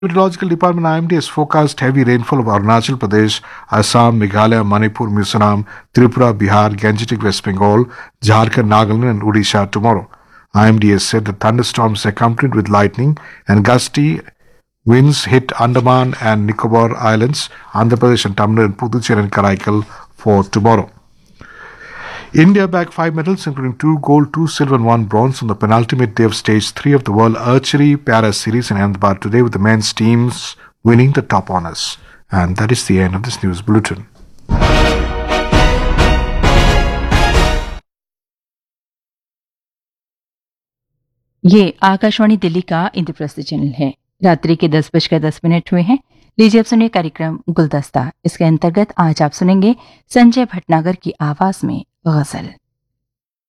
Meteorological Department IMD has forecast heavy rainfall of Arunachal Pradesh, Assam, Meghalaya, Manipur, Mizoram, Tripura, Bihar, Gangetic West Bengal, Jharkhand, Nagaland, and Odisha tomorrow. IMD has said that thunderstorms accompanied with lightning and gusty winds hit Andaman and Nicobar Islands, Andhra Pradesh and Tamil Nadu, Puducherry and Karaikal for tomorrow. India bagged 5 medals, including 2 gold, 2 silver, and 1 bronze on the penultimate day of Stage 3 of the World Archery Para Series in Ahmedabad today, with the men's teams winning the top honours. And that is the end of this news bulletin. ये आकाशवाणी दिल्ली का Indraprastha channel है। रात्रि के 10:10 हुए हैं। लीजिए अब सुनिए कार्यक्रम गुलदस्ता। इसके अंतर्गत आज आप सुनेंगे संजय भटनागर की आवाज में गजल।